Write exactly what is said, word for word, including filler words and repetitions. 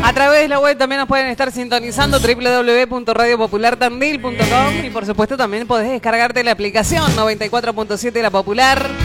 A través de la web también nos pueden estar sintonizando doble u doble u doble u punto radio popular tandil punto com y por supuesto también podés descargarte la aplicación noventa y cuatro punto siete La Popular.